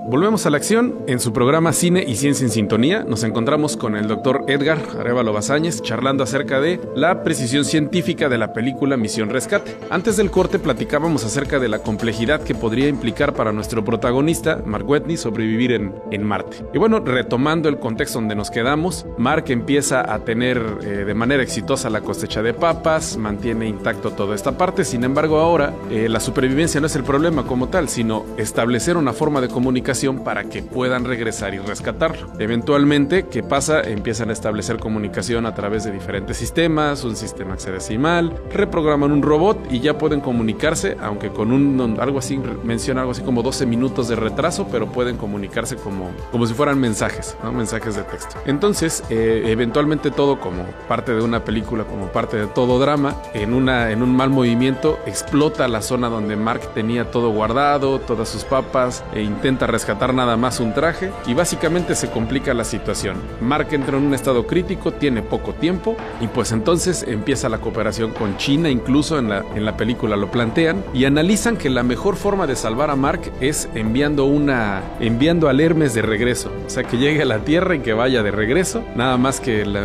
Volvemos a la acción. En su programa Cine y Ciencia en Sintonía nos encontramos con el doctor Edgar Arévalo Bazáñez charlando acerca de la precisión científica de la película Misión Rescate. Antes del corte platicábamos acerca de la complejidad que podría implicar para nuestro protagonista, Mark Watney, sobrevivir en Marte. Y bueno, retomando el contexto donde nos quedamos, Mark empieza a tener de manera exitosa la cosecha de papas, mantiene intacto toda esta parte. Sin embargo, ahora la supervivencia no es el problema como tal, sino establecer una forma de comunicación para que puedan regresar y rescatarlo. Eventualmente, ¿qué pasa? Empiezan a establecer comunicación a través de diferentes sistemas, un sistema hexadecimal, reprograman un robot y ya pueden comunicarse, aunque con menciona algo así como 12 minutos de retraso, pero pueden comunicarse como si fueran mensajes, ¿no? Mensajes de texto. Entonces, eventualmente todo como parte de una película, como parte de todo drama, en un mal movimiento explota la zona donde Mark tenía todo guardado, todas sus papas, e intenta rescatar nada más un traje y básicamente se complica la situación. Mark entra en un estado crítico, tiene poco tiempo y pues entonces empieza la cooperación con China, incluso en la película lo plantean y analizan que la mejor forma de salvar a Mark es enviando al Hermes de regreso, o sea que llegue a la Tierra y que vaya de regreso, nada más que la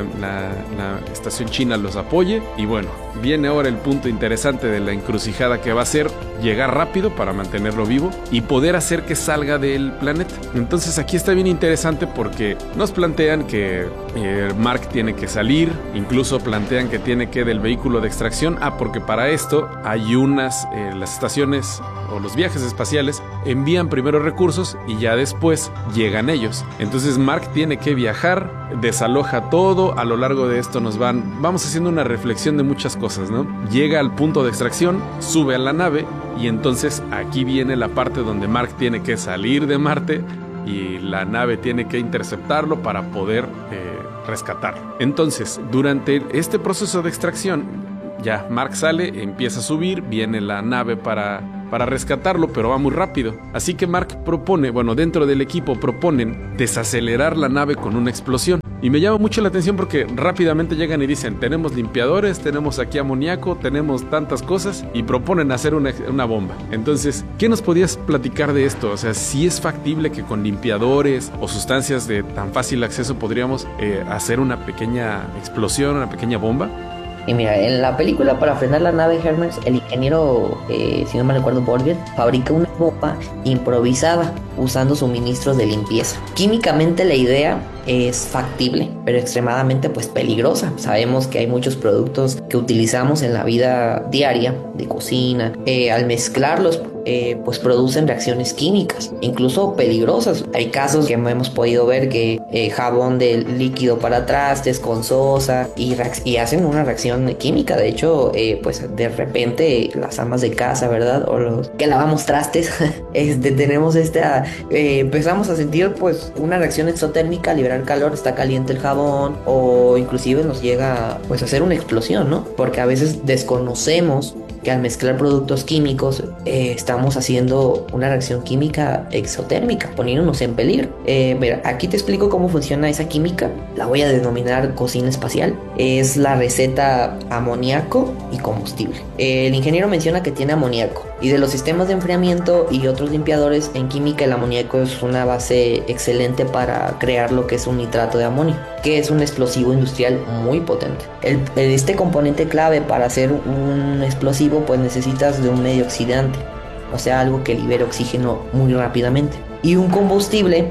estación china los apoye. Y bueno, viene ahora el punto interesante de la encrucijada que va a ser llegar rápido para mantenerlo vivo y poder hacer que salga del planeta. Entonces aquí está bien interesante porque nos plantean que Mark tiene que salir, incluso plantean que tiene que del vehículo de extracción, porque para esto hay las estaciones o los viajes espaciales envían primero recursos y ya después llegan ellos. Entonces Mark tiene que viajar, desaloja todo. A lo largo de esto vamos haciendo una reflexión de muchas cosas, ¿no? Llega al punto de extracción, sube a la nave y entonces aquí viene la parte donde Mark tiene que salir de Marte y la nave tiene que interceptarlo para poder rescatarlo. Entonces, durante este proceso de extracción, ya Mark sale, empieza a subir, viene la nave para rescatarlo, pero va muy rápido. Así que Mark dentro del equipo proponen desacelerar la nave con una explosión. Y me llama mucho la atención porque rápidamente llegan y dicen, tenemos limpiadores, tenemos aquí amoníaco, tenemos tantas cosas, y proponen hacer una bomba. Entonces, ¿qué nos podías platicar de esto? O sea, ¿sí es factible que con limpiadores o sustancias de tan fácil acceso podríamos hacer una pequeña explosión, una pequeña bomba? Y mira, en la película para frenar la nave Hermes, el ingeniero, si no me recuerdo Borgen, fabrica una bomba improvisada usando suministros de limpieza. Químicamente la idea es factible, pero extremadamente peligrosa. Sabemos que hay muchos productos que utilizamos en la vida diaria de cocina, al mezclarlos producen reacciones químicas, incluso peligrosas. Hay casos que hemos podido ver que jabón de líquido para trastes con sosa y hacen una reacción química. De hecho, de repente las amas de casa, ¿verdad? O los que lavamos trastes, tenemos empezamos a sentir una reacción exotérmica, liberar calor, está caliente el jabón, o inclusive nos llega a hacer una explosión, ¿no? Porque a veces desconocemos que al mezclar productos químicos estamos haciendo una reacción química exotérmica, poniéndonos en peligro. Mira, aquí te explico cómo funciona esa química. La voy a denominar cocina espacial. Es la receta amoníaco y combustible. El ingeniero menciona que tiene amoníaco, y de los sistemas de enfriamiento y otros limpiadores en química, el amoníaco es una base excelente para crear lo que es un nitrato de amonio, que es un explosivo industrial muy potente. Este componente clave para hacer un explosivo necesitas de un medio oxidante, o sea, algo que libere oxígeno muy rápidamente. Y un combustible,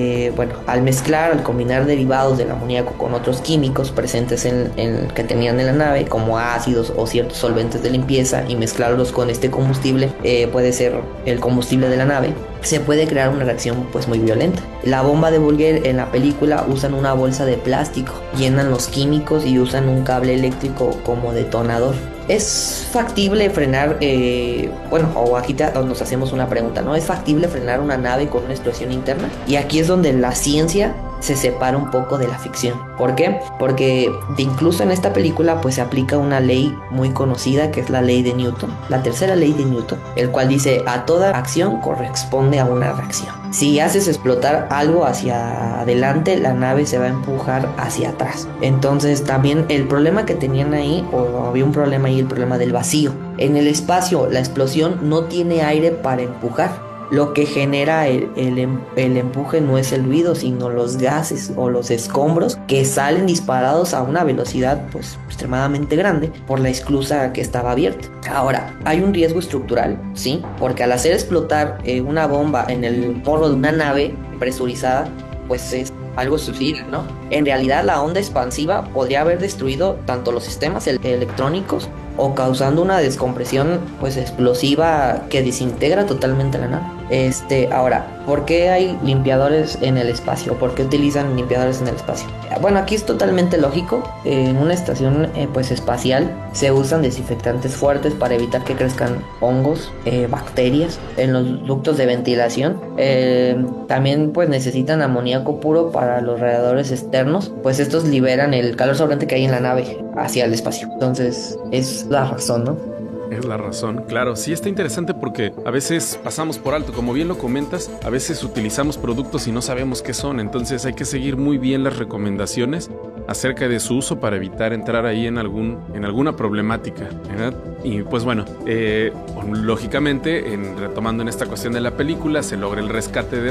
al combinar derivados del amoníaco con otros químicos presentes que tenían en la nave, como ácidos o ciertos solventes de limpieza, y mezclarlos con este combustible, puede ser el combustible de la nave, se puede crear una reacción muy violenta. La bomba de Bulger en la película usan una bolsa de plástico, llenan los químicos y usan un cable eléctrico como detonador. ¿Es factible frenar, aquí nos hacemos una pregunta, ¿no? ¿Es factible frenar una nave con una explosión interna? Y aquí es donde la ciencia se separa un poco de la ficción. ¿Por qué? Porque incluso en esta película se aplica una ley muy conocida, que es la ley de Newton, la tercera ley de Newton, el cual dice: a toda acción corresponde a una reacción. Si haces explotar algo hacia adelante, la nave se va a empujar hacia atrás. Entonces también el problema que tenían ahí, o había un problema ahí, el problema del vacío. En el espacio la explosión no tiene aire para empujar, Lo que genera el empuje no es el ruido, sino los gases o los escombros que salen disparados a una velocidad pues extremadamente grande por la esclusa que estaba abierta. Ahora, hay un riesgo estructural, sí, porque al hacer explotar una bomba en el morro de una nave presurizada, pues es algo suicida, ¿no? En realidad la onda expansiva podría haber destruido tanto los sistemas electrónicos o causando una descompresión pues explosiva que desintegra totalmente la nave. Ahora, ¿por qué hay limpiadores en el espacio? ¿Por qué utilizan limpiadores en el espacio? Bueno, aquí es totalmente lógico. En una estación pues espacial se usan desinfectantes fuertes para evitar que crezcan hongos, bacterias en los ductos de ventilación. También pues necesitan amoníaco puro para los radiadores externos, pues estos liberan el calor sobrante que hay en la nave hacia el espacio. Entonces es la razón, ¿no? Es la razón, claro. Sí, está interesante porque a veces pasamos por alto, como bien lo comentas, a veces utilizamos productos y no sabemos qué son, entonces hay que seguir muy bien las recomendaciones acerca de su uso para evitar entrar ahí en alguna problemática, ¿verdad? Y pues bueno, lógicamente, retomando en esta cuestión de la película, se logra el rescate de